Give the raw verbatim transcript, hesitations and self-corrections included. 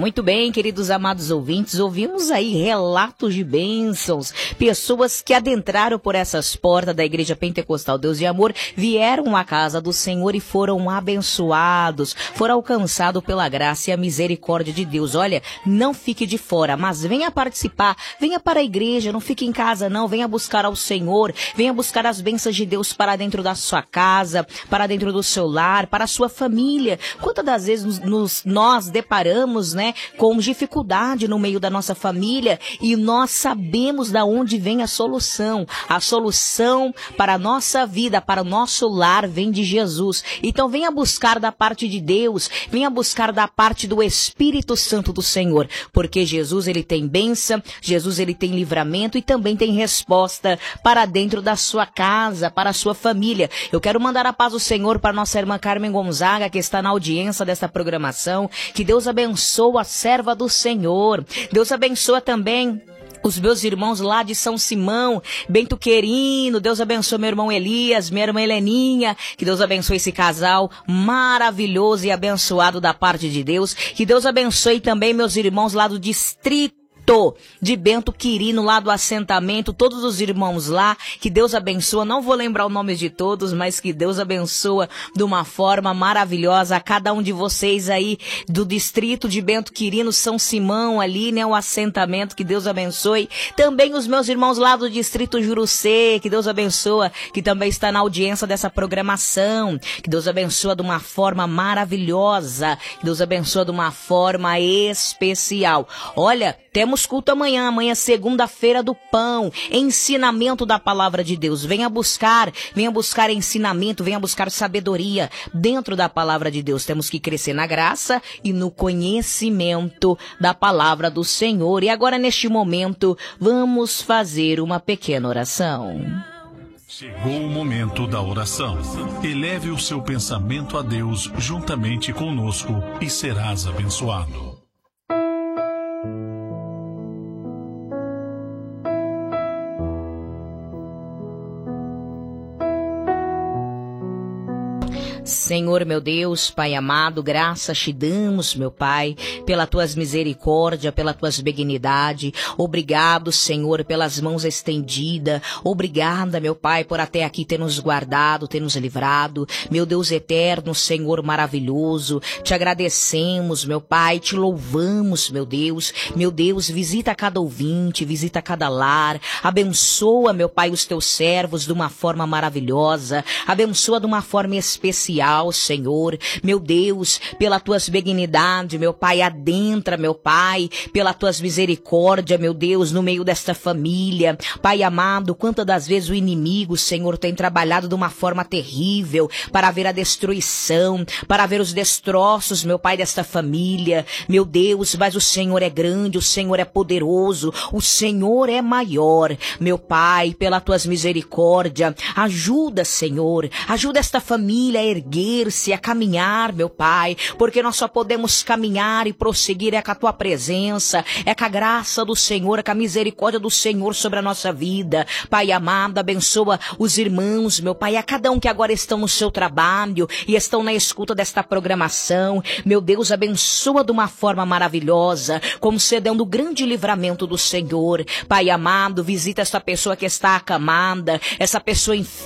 Muito bem, queridos amados ouvintes, ouvimos aí relatos de bênçãos, pessoas que adentraram por essas portas da Igreja Pentecostal Deus de Amor, vieram à casa do Senhor e foram abençoados, foram alcançados pela graça e a misericórdia de Deus. Olha, não fique de fora, mas venha participar, venha para a igreja, não fique em casa não, venha buscar ao Senhor, venha buscar as bênçãos de Deus para dentro da sua casa, para dentro do seu lar, para a sua família. Quantas das vezes nos, nos, nós deparamos, né, com dificuldade no meio da nossa família e nós sabemos da onde vem a solução. A solução para a nossa vida, para o nosso lar vem de Jesus. Então venha buscar da parte de Deus, venha buscar da parte do Espírito Santo do Senhor, porque Jesus ele tem bênção, Jesus ele tem livramento e também tem resposta para dentro da sua casa, para a sua família. Eu quero mandar a paz do Senhor para nossa irmã Carmen Gonzaga, que está na audiência dessa programação. Que Deus abençoe a serva do Senhor. Deus abençoa também os meus irmãos lá de São Simão, Bento Querino. Deus abençoe meu irmão Elias, minha irmã Heleninha. Que Deus abençoe esse casal maravilhoso e abençoado da parte de Deus. Que Deus abençoe também meus irmãos lá do distrito de Bento Quirino, lá do assentamento, todos os irmãos lá, que Deus abençoa, não vou lembrar o nome de todos, mas que Deus abençoa de uma forma maravilhosa a cada um de vocês aí do distrito de Bento Quirino, São Simão ali, né, o assentamento, que Deus abençoe. Também os meus irmãos lá do distrito Jurucê, que Deus abençoa, que também está na audiência dessa programação, que Deus abençoa de uma forma maravilhosa, que Deus abençoa de uma forma especial. Olha, temos culto amanhã, amanhã segunda-feira do pão, ensinamento da palavra de Deus. Venha buscar, venha buscar ensinamento, venha buscar sabedoria dentro da palavra de Deus. Temos que crescer na graça e no conhecimento da palavra do Senhor. E agora, neste momento, vamos fazer uma pequena oração. Chegou o momento da oração. Eleve o seu pensamento a Deus juntamente conosco e serás abençoado. Senhor, meu Deus, Pai amado, graças te damos, meu Pai, pela tuas misericórdia, pela tuas benignidade. Obrigado, Senhor, pelas mãos estendidas. Obrigada, meu Pai, por até aqui ter nos guardado, ter nos livrado. Meu Deus eterno, Senhor maravilhoso, te agradecemos, meu Pai, te louvamos, meu Deus. Meu Deus, visita cada ouvinte, visita cada lar. Abençoa, meu Pai, os teus servos de uma forma maravilhosa. Abençoa de uma forma especial. Senhor, meu Deus, pela tuas benignidade, meu Pai, adentra, meu Pai, pela tuas misericórdia, meu Deus, no meio desta família. Pai amado, quantas das vezes o inimigo, Senhor, tem trabalhado de uma forma terrível para ver a destruição, para ver os destroços, meu Pai, desta família. Meu Deus, mas o Senhor é grande, o Senhor é poderoso, o Senhor é maior. Meu Pai, pela tuas misericórdia, ajuda, Senhor, ajuda esta família a erguer-se, a caminhar, meu Pai, porque nós só podemos caminhar e prosseguir é com a tua presença, é com a graça do Senhor, é com a misericórdia do Senhor sobre a nossa vida. Pai amado, abençoa os irmãos, meu Pai, a cada um que agora estão no seu trabalho e estão na escuta desta programação. Meu Deus, abençoa de uma forma maravilhosa, concedendo o grande livramento do Senhor. Pai amado, visita esta pessoa que está acamada, essa pessoa enferma,